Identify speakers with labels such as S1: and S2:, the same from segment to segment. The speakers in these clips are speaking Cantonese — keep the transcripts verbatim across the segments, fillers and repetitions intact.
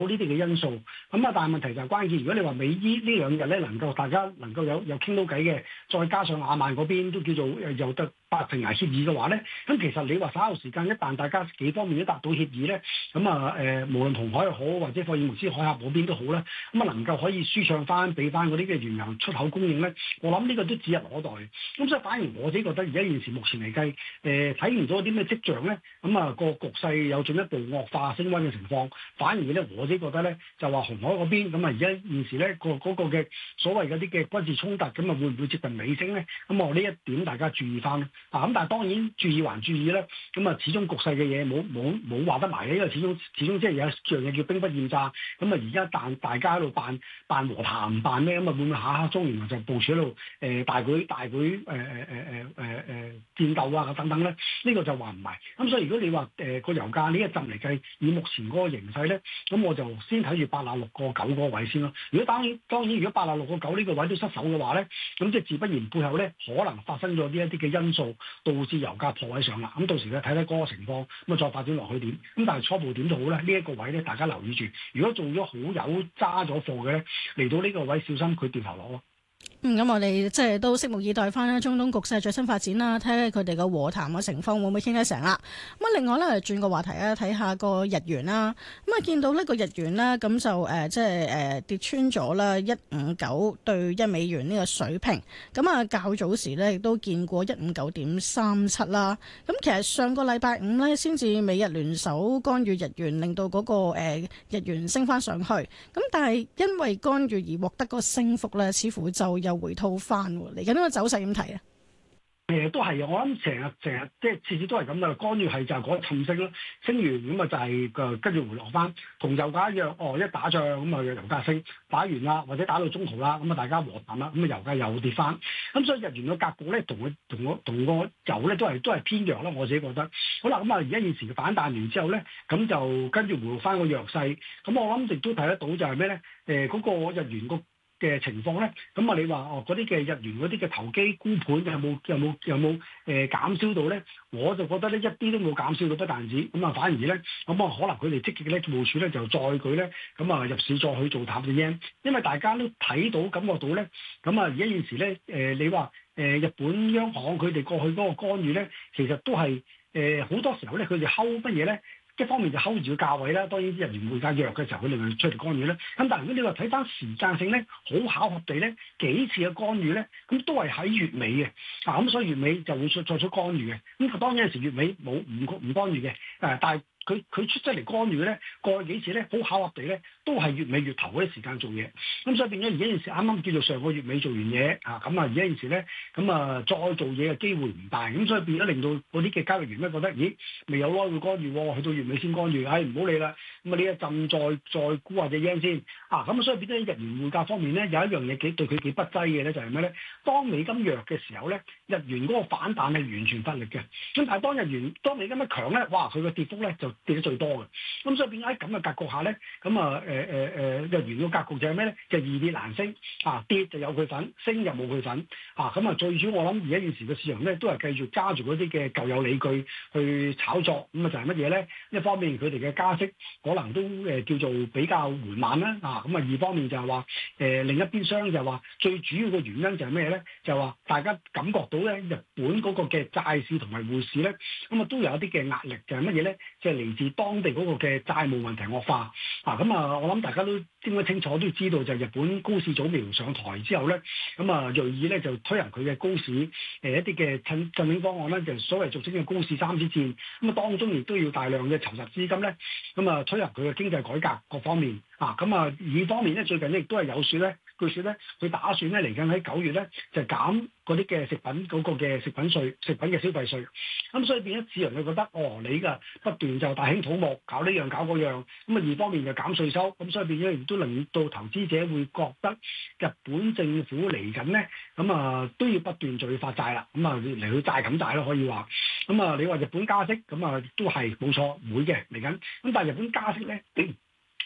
S1: 呢啲嘅因素，咁啊，但係問題就係關鍵。如果你話美伊呢兩日咧能夠大家能夠有有傾到偈嘅，再加上亞曼嗰邊都叫做誒有得達成協議嘅話咧，咁其實你話稍後時間一旦大家幾方面都達到協議咧，咁啊誒，無論紅海又好或者霍爾木茲海峽嗰邊都好啦，咁啊能夠可以舒暢翻俾翻嗰啲嘅原油出口供應咧，我諗呢個都指日可待。咁所以反而我自己覺得而家現時目前嚟計，誒睇唔到啲咩跡象咧，咁啊個局勢有進一步惡化升溫嘅情況，反而咧我自己覺得咧就話紅海嗰邊咁啊而家現時咧個嗰個嘅所謂嗰啲嘅軍事衝突咁啊會唔會接近尾聲咧？咁我呢一點大家注意翻咯。啊咁但係當然注意還注意咧，咁啊始終局勢嘅嘢冇冇冇話得埋嘅，因為始終始終即係有一樣嘢叫兵不厭詐。咁啊而家但大家喺度扮扮和談扮咩咁啊會唔會下下中原來就部署喺度誒大舉大舉誒誒誒誒誒誒戰鬥啊等等咧？呢、這個就話唔埋。咁所以如果你話誒個油價呢一陣嚟計，以目前嗰個形勢咧，咁我就先睇住八啊六個九嗰個位先咯。如果當然當然如果八啊六個九呢個位都失手嘅話咧，咁即係自不然背後咧可能發生咗呢一啲嘅因素，導致油價破位上啦。咁到時咧睇睇嗰個情況，咁啊再發展落去點。咁但係初步點都好咧，呢、這、一個位咧大家留意住。如果做咗好友揸咗貨嘅咧，嚟到呢個位小心佢掉頭落咯。
S2: 嗯，咁我哋即係都拭目以待翻咧中東局勢最新發展啦，睇下佢哋嘅和談嘅情況會唔會傾得成啦。咁啊，另外咧轉個話題啊，睇下個日元啦。咁啊，見到呢個日元咧，咁就誒即係誒跌穿咗啦一五九對一美元呢個水平。咁啊，較早時咧亦都見過一五九點三七啦。咁其實上個禮拜五咧先至美日聯手干預日元，令到嗰個誒日元升翻上去。咁但係因為干預而獲得嗰個升幅咧，似乎就有回吐翻喎，嚟緊呢個走勢點睇啊？
S1: 誒都係啊！我諗成日成日即係次次都係咁啦，干預係就係嗰層升咯，升完咁啊就係誒跟住回落翻，同油價一樣。哦，一打仗咁啊油價升，打完啦或者打到中途啦，咁啊大家和談啦，咁啊油價又跌翻。咁所以日元嘅格局咧，同佢同我同個油咧都係都係偏弱啦。我自己覺得。好啦，咁啊而家現時嘅反彈完之後咧，咁就跟住回落翻個弱勢。咁我諗亦都睇得到就係咩咧？誒、呃、嗰、那個日元個嘅情況咧，咁啊你話哦嗰啲嘅日元嗰啲嘅投機沽盤有冇有冇有冇誒、呃、減少到咧？我就覺得咧一啲都冇減少到，不但止，咁啊反而咧咁啊可能佢哋積極咧部署咧就再舉咧，咁啊入市再去做淡嘅 yen，因為大家都睇到感覺到咧，咁啊而家現時咧誒、呃、你話誒、呃、日本央行佢哋過去嗰個干預咧，其實都係誒好多時候咧佢哋睺乜嘢咧？一方面就睺住個價位啦，當然啲日元匯價弱嘅時候，佢哋咪出嚟干預咧。咁但係如果你話睇翻時間性咧，好巧合地咧幾次嘅干預咧，咁都係喺月尾嘅。啊，咁所以月尾就會出作出干預嘅。咁當然有時月尾冇唔唔干預嘅，誒，但係佢佢出出嚟干預咧，過去幾次咧，好巧合地咧，都係月尾月頭嗰啲時間做嘢。咁所以變咗而家件事啱啱叫做上個月尾做完嘢啊，咁啊而家件事咧，咁啊再做嘢嘅機會唔大，咁所以變咗令到嗰啲嘅交易員咧覺得，咦，未有耐會干預喎，去到月尾先干預，唉唔好理啦。咁啊呢一陣再再沽下隻 yen 先啊，咁所以變咗日元匯價方面咧，有一樣嘢幾對佢幾不濟嘅咧，就係咩咧？當美金弱嘅時候咧，日元嗰個反彈係完全不力嘅。咁但係當日元當美金一強咧，哇佢個跌幅咧就跌得最多嘅。咁所以變咗喺咁嘅格局下咧，咁啊誒誒誒日元個格局就係咩咧？就易跌難升啊，跌就有佢份，升就冇佢份啊。咁啊最主要我諗而家現時嘅市場咧都係繼續揸住嗰啲嘅舊有理據去炒作。咁啊就係乜嘢咧？一方面佢哋嘅加息可能都誒叫做比較緩慢啦啊。咁啊二方面就係話誒另一邊廂就係話最主要嘅原因就係咩咧？就係話大家感覺到咧日本嗰個嘅債市同埋匯市咧，咁啊都有一啲嘅壓力，就係乜嘢咧？即係嚟自當地嗰個嘅債務問題惡化啊！咁啊，我諗大家都應該清楚都知道，就係日本高市早苗上台之後咧，咁啊銳意咧就推行佢嘅高市誒一啲嘅振振興方案咧，就所謂俗稱嘅高市三支箭。咁啊當中亦都要大量嘅籌集資金咧，咁啊推行佢嘅經濟改革各方面啊！咁啊二方面咧，最近亦都係有説咧，據說咧佢打算咧嚟緊喺九月咧就減嗰啲嘅食品嗰個嘅食品稅、食品嘅消費稅。咁所以變咗市場就覺得哦，你嘅不斷就大興土木，搞呢樣搞嗰樣，咁啊二方面就減稅收，咁所以變咗亦都令到投資者會覺得日本政府嚟緊咧，咁啊都要不斷就要發債啦，咁啊嚟去債咁債咯，可以話。咁啊你話日本加息，咁啊都係冇錯會嘅嚟緊，咁但係日本加息咧，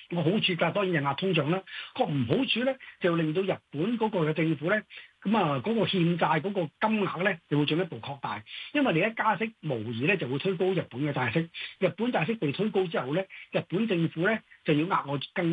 S1: 個好處㗎，當然係壓通脹啦。個唔好處咧，就令到日本嗰個嘅政府咧，咁啊嗰個欠債嗰個金額咧，就會進一步擴大。因為你一加息，無疑咧就會推高日本嘅債息。日本債息被推高之後咧，日本政府咧就要額外更